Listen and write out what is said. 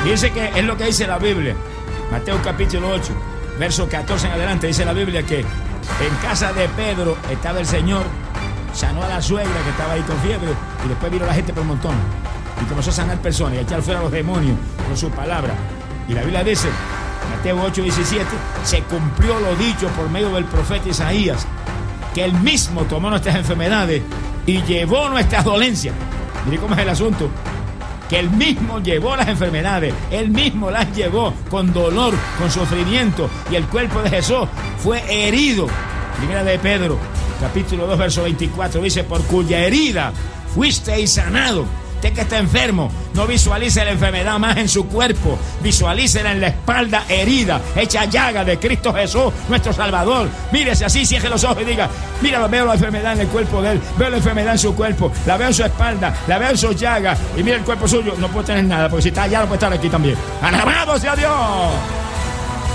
Dice que es lo que dice la Biblia. Mateo capítulo 8, verso 14 en adelante, dice la Biblia que en casa de Pedro estaba el Señor, sanó a la suegra que estaba ahí con fiebre, y después vino la gente por un montón y comenzó a sanar personas y a echar fuera a los demonios con su palabra. Y la Biblia dice, Mateo 8:17, se cumplió lo dicho por medio del profeta Isaías, que él mismo tomó nuestras enfermedades y llevó nuestras dolencias. Mire cómo es el asunto, que él mismo llevó las enfermedades, él mismo las llevó con dolor, con sufrimiento, y el cuerpo de Jesús fue herido. Primera de Pedro, capítulo 2, verso 24, dice, por cuya herida fuisteis sanado. Usted que está enfermo, no visualice la enfermedad más en su cuerpo, visualícela en la espalda herida, hecha llaga de Cristo Jesús, nuestro Salvador. Mírese así, cierre los ojos y diga, mira, veo la enfermedad en el cuerpo de él, veo la enfermedad en su cuerpo, la veo en su espalda, la veo en sus llagas, y mira el cuerpo suyo, no puede tener nada, porque si está allá no puede estar aquí también. ¡Alabado sea Dios!